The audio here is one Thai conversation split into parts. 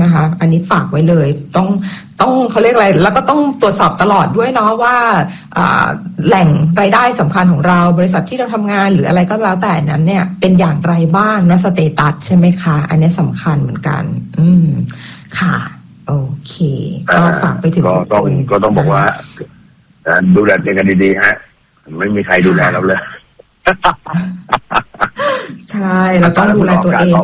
นะคะอันนี้ฝากไว้เลยต้องเขาเรียกอะไรแล้วก็ต้องตรวจสอบตลอดด้วยเนาะว่าแหล่งรายได้สำคัญของเราบริษัทที่เราทำงานหรืออะไรก็แล้วแต่นั้นเนี่ยเป็นอย่างไรบ้างนะสเตตัสใช่ไหมคะอันนี้สำคัญเหมือนกันค่ะโอเคก็ฝากไปถึงก็ต้องบอกว่าดูแลตัวกันดีๆฮะไม่มีใครดูแลเราเลยใช่เราต้องดูแลตัวเอง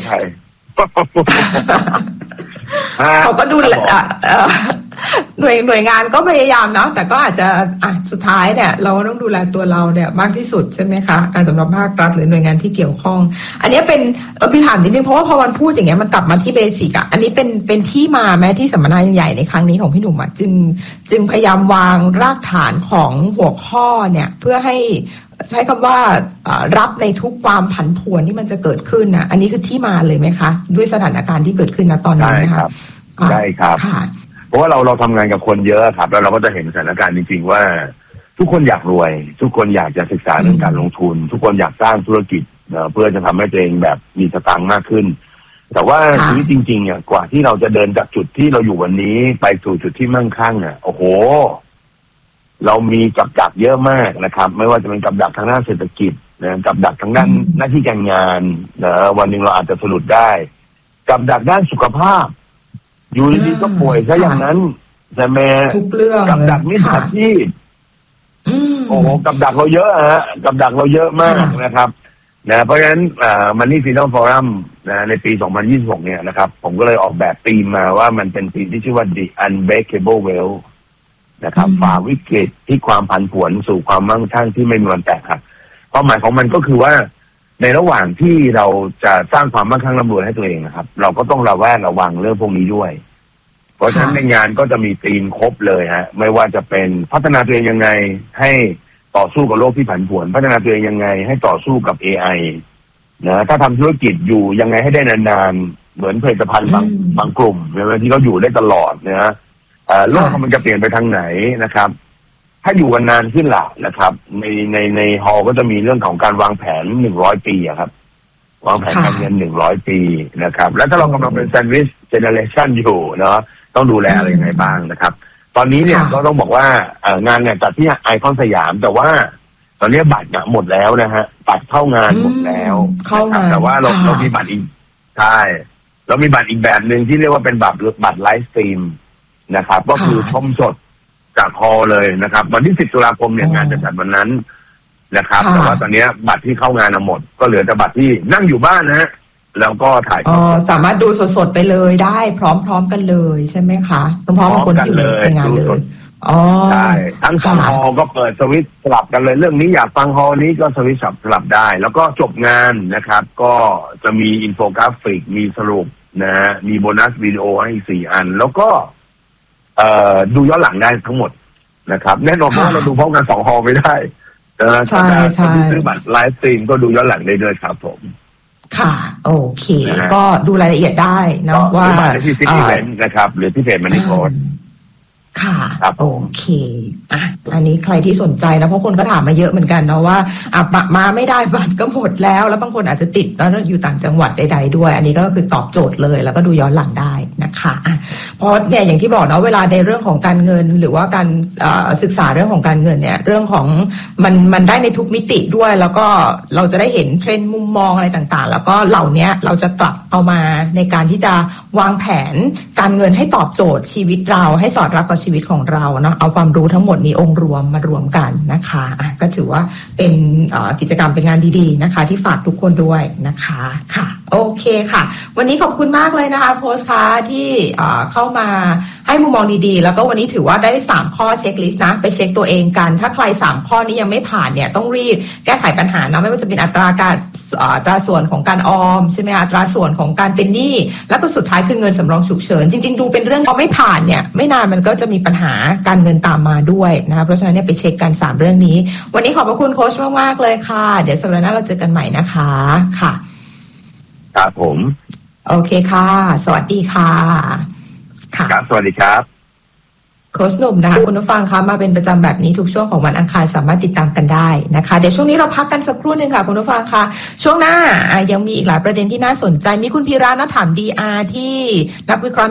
เขาก็ดูแลหน่วยงานก็พยายามเนาะแต่ก็อาจจะสุดท้ายเนี่ยเราต้องดูแลตัวเราเนี่ยมากที่สุดใช่ไหมคะสำหรับภาครัฐหรือหน่วยงานที่เกี่ยวข้องอันนี้เป็นพี่ถามนิดนึงเพราะว่าพอวันพูดอย่างเงี้ยมันกลับมาที่เบสิกอันนี้เป็นที่มาแม้ที่สัมมนาใหญ่ในครั้งนี้ของพี่หนุ่มจึงพยายามวางรากฐานของหัวข้อเนี่ยเพื่อให้ใช้คำว่ารับในทุกความผันผวนที่มันจะเกิดขึ้นนะอันนี้คือที่มาเลยไหมคะด้วยสถานการณ์ที่เกิดขึ้นนะตอนนี้นะคะใช่ครับเพราะว่าเราทำงานกับคนเยอะครับแล้วเราก็จะเห็นสถานการณ์จริงๆว่าทุกคนอยากรวยทุกคนอยากจะศึกษาเรื่องการลงทุนทุกคนอยากสร้างธุรกิจเพื่อจะทำให้ตัวเองแบบมีสตางค์มากขึ้นแต่ว่าชีวิตจริงๆเนี่ยกว่าที่เราจะเดินจากจุดที่เราอยู่วันนี้ไปสู่จุดที่มั่งคั่งโอ้โหเรามีกับดักเยอะมากนะครับไม่ว่าจะเป็นกับดักทางด้านเศรษฐกิจนะกับดักทางด้านหน้าที่การงานวันหนึ่งเราอาจจะสะดุดได้กับดักด้านสุขภาพอยู่ดีๆก็ป่วยซะอย่างนั้นแต่แม่กับดักมิจฉาชีพโอ้โหกับดักเราเยอะกับดักเราเยอะมากนะครับเพราะฉะนั้นMoney Freedom Forumในปี 2026 เนี่ยนะครับผมก็เลยออกแบบธีมมาว่ามันเป็นธีมที่ชื่อว่า The Unbreakable Wealth นะครับฝ่าวิกฤตที่ความผันผวนสู่ความมั่งคั่งที่ไม่มีวันแตกหักความหมายของมันก็คือว่าในระหว่างที่เราจะสร้างความมั่งคั่งร่ำรวยให้ตัวเองนะครับเราก็ต้องระวังเรื่องพวกนี้ด้วยเพราะฉะนั้นในงานก็จะมีธีมครบเลยไม่ว่าจะเป็นพัฒนาตัวเองยังไงให้ต่อสู้กับโลกที่ผันผวนพัฒนาตัวเองยังไงให้ต่อสู้กับ AI นะถ้าทำธุรกิจอยู่ยังไงให้ได้นานๆเหมือนผลิตภัณฑ์บางกลุ่มที่เขาอยู่ได้ตลอดนะโลกมันจะเปลี่ยนไปทางไหนนะครับถ้าอยู่กันนานขึ้นล่ะนะครับในฮอลก็จะมีเรื่องของการวางแผน100 ปีครับวางแผนการเงิน100 ปีนะครับแล้วถ้าเรากำลังเป็นแซนด์วิชเจเนอเรชันอยู่เนาะต้องดูแลอะไรยังไงบ้างนะครับตอนนี้เนี่ยก็ต้องบอกว่างานเนี่ยจัดที่ไอคอนสยามแต่ว่าตอนนี้บัตรหมดแล้วนะฮะบัตรเข้างานหมดแล้วแต่ว่าเรามีบัตรอีกใช่เรามีบัตรอีกแบบหนึ่งที่เรียกว่าเป็นบัตรไลฟ์สตรีมนะครับก็คือชมสดจากฮอลเลยนะครับวันที่10 ตุลาคมเนี่ยงานจะจัดวันนั้นนะครับแต่ว่าตอนนี้บัตรที่เข้างานหมดก็เหลือแต่บัตรที่นั่งอยู่บ้านนะฮะแล้วก็ถ่ายสามารถดูสดๆไปเลยได้พร้อมๆกันเลยใช่ไหมคะพร้อมๆกับคนที่อยู่ในงานเลยใช่ทั้งสองฮอลก็เปิดสวิตช์สลับกันเลยเรื่องนี้อยากฟังฮอลนี้ก็สวิตช์สลับได้แล้วก็จบงานนะครับก็จะมีอินโฟกราฟิกมีสรุปนะมีโบนัสวิดีโอให้4 อันแล้วก็ดูย้อนหลังได้ทั้งหมดนะครับแน่นอนว่าเราดูพร้อมกัน2 ฮอลไม่ได้ใช่ซื้อบัตรไลฟ์สตรีมก็ดูย้อนหลังได้ด้วยครับผมค่ะโอเคก็ดูรายละเอียดได้นะว่าที่ซิตี้เวนนะครับหรือที่เพจMoney Coach ค่ะโอเคอันนี้ใครที่สนใจนะเพราะคนก็ถามมาเยอะเหมือนกันเนาะว่ามาไม่ได้บัตรก็หมดแล้วบางคนอาจจะติดแล้วอยู่ต่างจังหวัดใดๆด้วยอันนี้ก็คือตอบโจทย์เลยแล้วก็ดูย้อนหลังได้นะคะเพราะเนี่ยอย่างที่บอกเนาะเวลาในเรื่องของการเงินหรือว่าการศึกษาเรื่องของการเงินเนี่ยเรื่องของมันได้ในทุกมิติด้วยแล้วก็เราจะได้เห็นเทรนด์มุมมองอะไรต่างๆแล้วก็เหล่านี้เราจะกลับเอามาในการที่จะวางแผนการเงินให้ตอบโจทย์ชีวิตเราให้สอดรับกับชีวิตของเราเนาะเอาความรู้ทั้งหมดนี้องค์รวมมารวมกันนะคะก็ถือว่าเป็นกิจกรรมเป็นงานดีๆนะคะที่ฝากทุกคนด้วยนะคะค่ะโอเคค่ะวันนี้ขอบคุณมากเลยนะคะโพสต์ค่ะที่เข้ามาให้มุมมองดีๆแล้วก็วันนี้ถือว่าได้3 ข้อเช็คลิสต์นะไปเช็คตัวเองกันถ้าใคร3 ข้อนี้ยังไม่ผ่านเนี่ยต้องรีบแก้ไขปัญหานะไม่ว่าจะเป็นอัตราส่วนของการออมใช่ไหมอัตราส่วนของการเป็นหนี้แล้วก็สุดท้ายคือเงินสำรองฉุกเฉินจริงๆดูเป็นเรื่องพอไม่ผ่านเนี่ยไม่นานมันก็จะมีปัญหาการเงินตามมาด้วยนะคะเพราะฉะนั้นเนี่ยไปเช็คกัน3 เรื่องนี้วันนี้ขอบพระคุณโค้ชมากๆเลยค่ะเดี๋ยวสัปดาห์หน้าเราเจอกันใหม่นะคะค่ะครับผมโอเคค่ะสวัสดีค่ะค่ะครับสวัสดีครับโค้ชหนุ่มนะคะคุณผู้ฟังคะมาเป็นประจำแบบนี้ทุกช่วงของวันอังคารสามารถติดตามกันได้นะคะเดี๋ยวช่วงนี้เราพักกันสักครู่นึงค่ะคุณผู้ฟังคะช่วงหน้ายังมีอีกหลายประเด็นที่น่าสนใจมีคุณพีระนัฐถาม DR ที่นักวิเคราะห์